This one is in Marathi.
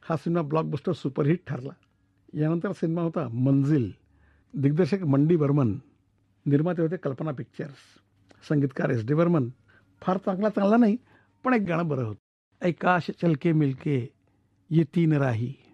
हा सिनेमा ब्लॉकबस्टर सुपरहिट ठरला. यानंतर सिनेमा होता मंजिल. दिग्दर्शक मंडी बर्मन, निर्माते होते कल्पना पिक्चर्स, संगीतकार एस डी बर्मन. फार चांगला नाही, पण एक गाणं बरं होतं. ऐ काश चलके मिलके ये तीन राही.